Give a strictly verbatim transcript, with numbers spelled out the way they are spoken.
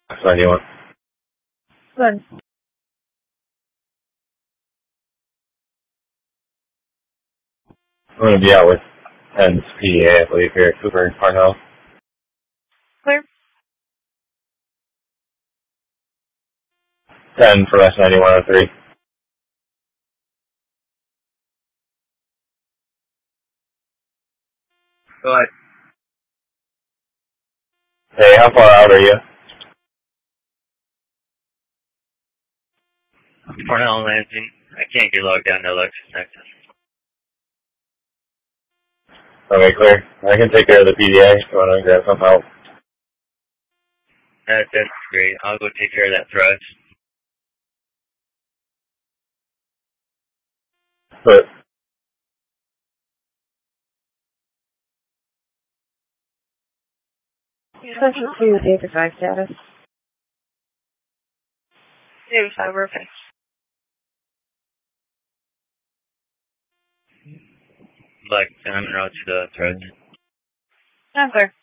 ninety-one. Good. I'm going to be out with Penn's P A, I believe, here at Cooper and Parnell. Clear. ten for S ninety-one oh three. Go ahead. Hey, how far out are you? Parnell Lansing. I can't get logged down to Alexis, Texas. Okay, clear. I can take care of the P D A if you want to grab some help. That, that's great. I'll go take care of that thrust. But Section two, David five status. David five, we're okay. Like, I'm en route to the thrust. I'm clear.